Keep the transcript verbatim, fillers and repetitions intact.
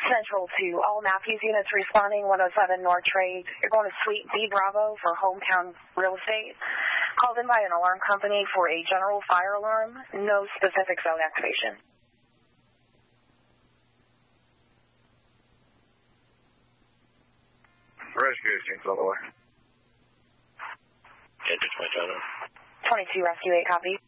Central to all Matthews units responding, one oh seven North Trade. You're going to Suite B Bravo for Hometown Real Estate. Called in by an alarm company for a general fire alarm. No specific zone activation. Rescue six all the way. Engine twenty-two. twenty-two Rescue eight, copy.